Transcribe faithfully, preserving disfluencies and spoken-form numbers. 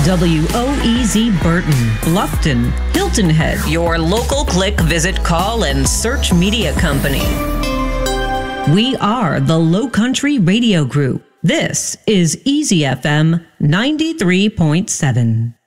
W O E Z Burton, Bluffton, Hilton Head, your local click, visit, call, and search media company. We are the Low Country Radio Group. This is Easy F M ninety-three point seven.